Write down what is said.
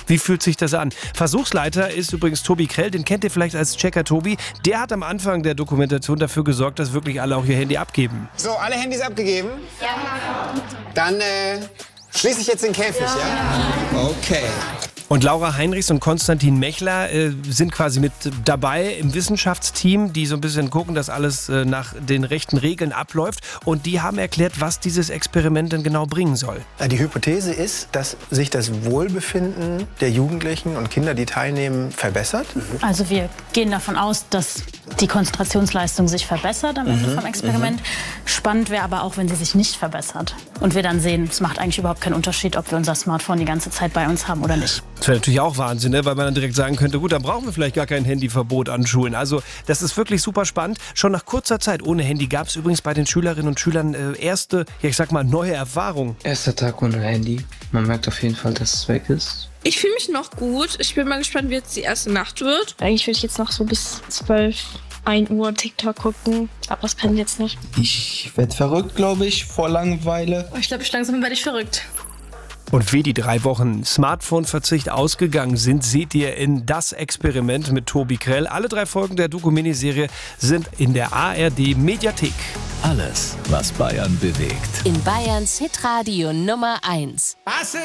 Wie fühlt sich das an? Versuchsleiter ist übrigens Tobi Krell, den kennt ihr vielleicht als Checker Tobi. Der hat am Anfang der Dokumentation dafür gesorgt, dass wirklich alle auch ihr Handy abgeben. So, alle Handys abgegeben? Ja. Dann schließe ich jetzt den Käfig, ja? Okay. Und Laura Heinrichs und Konstantin Mechler sind quasi mit dabei im Wissenschaftsteam, die so ein bisschen gucken, dass alles nach den rechten Regeln abläuft. Und die haben erklärt, was dieses Experiment denn genau bringen soll. Die Hypothese ist, dass sich das Wohlbefinden der Jugendlichen und Kinder, die teilnehmen, verbessert. Also wir gehen davon aus, dass die Konzentrationsleistung sich verbessert am Ende vom Experiment. Spannend wäre aber auch, wenn sie sich nicht verbessert. Und wir dann sehen, es macht eigentlich überhaupt keinen Unterschied, ob wir unser Smartphone die ganze Zeit bei uns haben oder nicht. Das wäre natürlich auch Wahnsinn, ne? Weil man dann direkt sagen könnte, gut, dann brauchen wir vielleicht gar kein Handyverbot an Schulen. Also das ist wirklich super spannend. Schon nach kurzer Zeit ohne Handy gab es übrigens bei den Schülerinnen und Schülern erste, ja ich sag mal, neue Erfahrungen. Erster Tag ohne Handy. Man merkt auf jeden Fall, dass es weg ist. Ich fühle mich noch gut. Ich bin mal gespannt, wie jetzt die erste Nacht wird. Eigentlich würde ich jetzt noch so bis 12, 1 Uhr TikTok gucken, aber das kann ich jetzt nicht. Ich werde verrückt, glaube ich, vor Langeweile. Ich glaube, langsam werde ich verrückt. Und wie die 3 Wochen Smartphone-Verzicht ausgegangen sind, seht ihr in Das Experiment mit Tobi Krell. Alle 3 Folgen der Doku-Miniserie sind in der ARD-Mediathek. Alles, was Bayern bewegt. In Bayerns Hitradio Nummer 1.